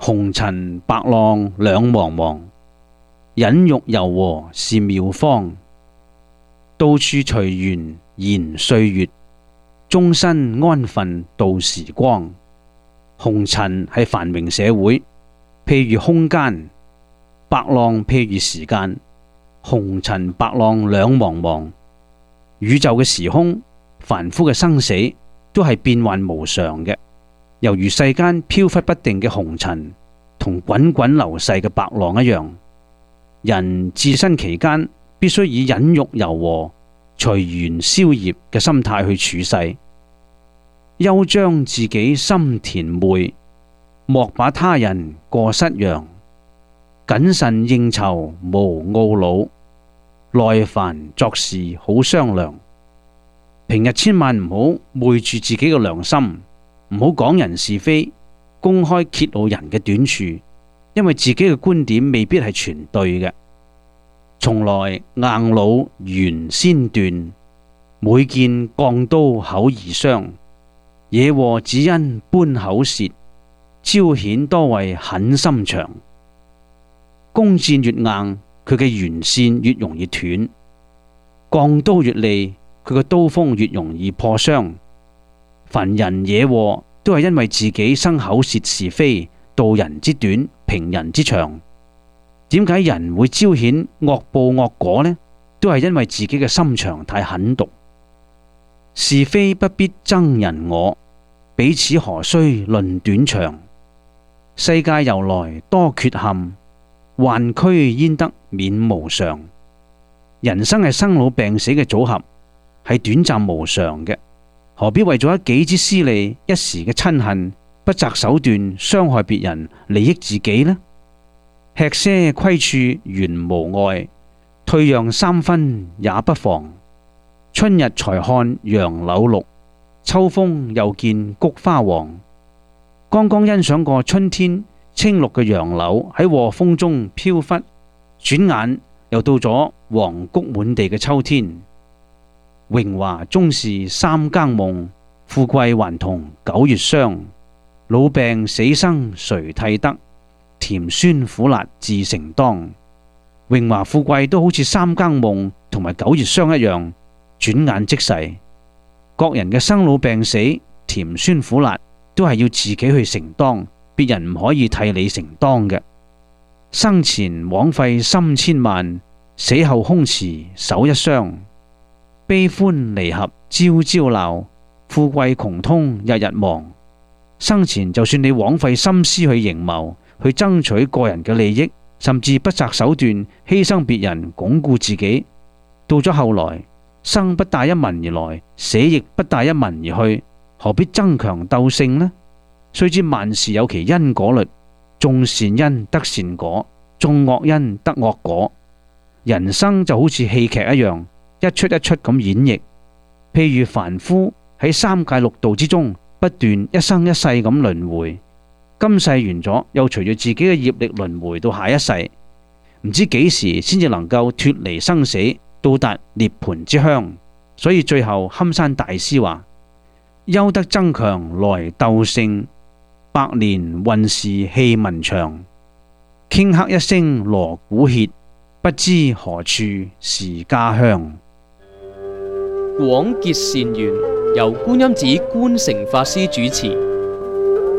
紅塵白浪兩茫茫，忍辱柔和是妙方。到處隨緣延歲月，終身安分度時光。紅塵係繁榮社會，譬如空間；白浪譬如時間。紅塵白浪兩茫茫，宇宙嘅時空，凡夫嘅生死，都係變幻無常嘅。猶如世間飄忽不定嘅紅塵，同滾滾流逝嘅白浪一樣。人置身其間，必須以忍辱柔和、隨緣消業嘅心態去處世。休將自己心填昧，莫把他人過失揚。謹慎應酬無懊惱，耐煩作事好商量。平日千萬唔好昧住自己嘅良心，唔好講人是非，公開揭露人嘅短處，因為自己嘅觀點未必係全對嘅。從來硬弩原先斷，每見鋼刀口易傷。惹禍只因搬口舌，招顯多為狠心腸。弓箭越硬，佢嘅弦線越容易斷；鋼刀越利，佢嘅刀鋒越容易破傷。凡人惹禍，都係因為自己生口舌是非，道人之短，評人之長。點解人會招顯惡報惡果呢？都係因為自己嘅心腸太狠毒。是非不必爭人我，彼此何須論短長。世界由來多缺陷，患區焉得免無常。人生係生老病死嘅組合，係短暫無常嘅，何必為咗一己之私利、一時嘅親恨，不擇手段傷害別人，利益自己呢？吃些虧處原無礙，退讓三分也不妨。春日才看楊柳綠，秋風又見菊花黃。剛剛欣賞過春天青綠嘅楊柳喺和風中飄忽，轉眼又到咗黃菊滿地嘅秋天。榮華終是三更夢，富貴還同九月霜。老病死生誰替得？甜酸苦辣自承當。榮華富貴都好似三更夢同埋九月霜一樣，轉眼即逝。各人嘅生老病死、甜酸苦辣，都係要自己去承當，別人唔可以替你承當嘅。生前枉費心千萬，死後空持手一雙。悲歡離合朝朝鬧，富貴窮通日日忙。生前就算你枉費心思去營謀，去爭取個人嘅利益，甚至不擇手段犧牲別人鞏固自己，到咗後來，生不帶一文而來，死亦不帶一文而去，何必爭強鬥勝呢？須知萬事有其因果律，種善因得善果，種惡因得惡果。人生就好似戲劇一樣，一出一出咁演繹。譬如凡夫喺三界六道之中，不斷一生一世咁輪迴。今世完咗，又隨住自己嘅業力輪迴到下一世，唔知幾時先至能夠脫離生死，到達涅槃之鄉。所以最後堪山大師話：休得爭強來鬥勝，百年運事氣文長。頃刻一聲鑼鼓歇，不知何處是家鄉。 廣結善緣，由觀音寺觀誠法師主持。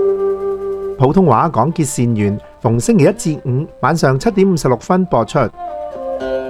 普通話廣結善緣，逢星期一至五晚上7:56播出。